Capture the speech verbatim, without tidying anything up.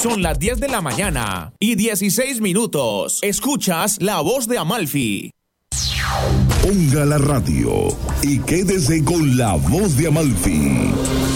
Son las diez de la mañana y dieciséis minutos. Escuchas La Voz de Amalfi. Ponga la radio y quédese con La Voz de Amalfi.